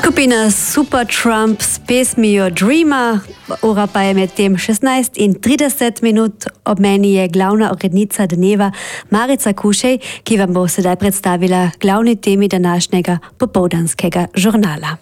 Skupina Supertramp s pesmijo Dreamer, ura pa je med tem 16:30. Ob meni je glavna urednica dneva Marica Kušej, ki vam bo sedaj predstavila glavni temi današnjega popoldanskega žurnala.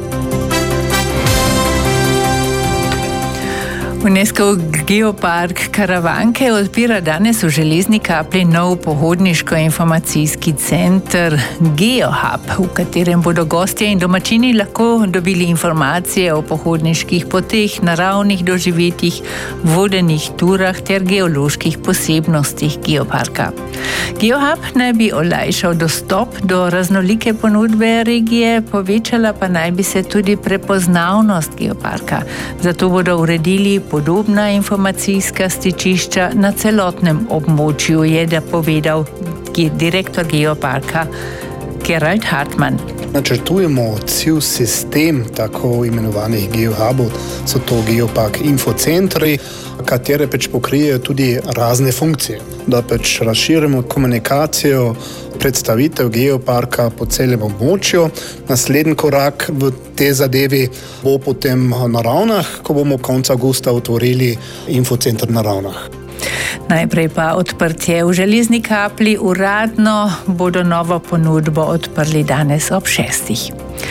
UNESCO geopark Karavanke odpira danes v Železni Kapli nov pohodniško-informacijski center GeoHub, v katerem bodo gostje in domačini lahko dobili informacije o pohodniških poteh, naravnih doživetjih, vodenih turah ter geoloških posebnostih geoparka. GeoHub naj bi olajšal dostop do raznolike ponudbe regije, povečala pa naj bi se tudi prepoznavnost geoparka. Zato bodo uredili podobna informacijska stičišča na celotnem območju, je povedal direktor geoparka Gerald Hartmann. Načrtujemo cel sistem tako imenovanih geohubov, so to geopark infocentri, katere pokrijejo tudi razne funkcije, da razširimo komunikacijo, predstavitev geoparka po celem območju. Naslednji korak v tej zadevi bo potem na Ravnah, ko bomo konec avgusta otvorili infocenter na Ravnah. Najprej pa odprtje v Železni Kapli. Uradno bodo novo ponudbo odprli danes ob 6.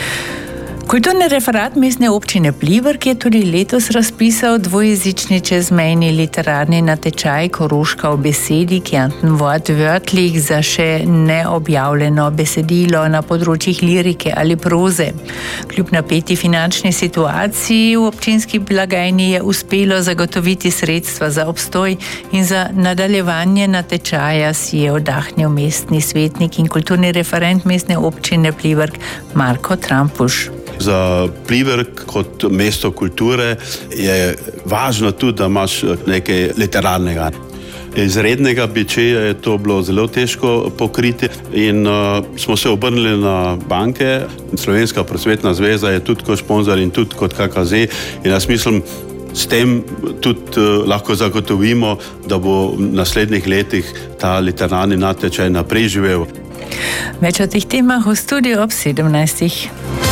Kulturni referat mestne občine Pliberk je tudi letos razpisal dvojezični čezmejni literarni natečaj Koroška v besedi Kärnten-Wort wörtlich za še neobjavljeno besedilo na področjih lirike ali proze. Kljub napeti finančni situaciji v občinski blagajni je uspelo zagotoviti sredstva za obstoj in za nadaljevanje natečaja si je oddahnil mestni svetnik in kulturni referent mestne občine Pliberk Marko Trampuš. Za Pliberk kot mesto kulture je važno tudi, da imaš nekaj literarnega. Izrednega bičeja je to bilo zelo težko pokriti in smo se obrnili na banke. Slovenska prosvetna zveza je tudi kot sponzor in tudi kot KKZ in jaz mislim, s tem tudi lahko zagotovimo, da bo v naslednjih letih ta literarni natečaj naprej živel. Več o teh temah v studiu ob 17.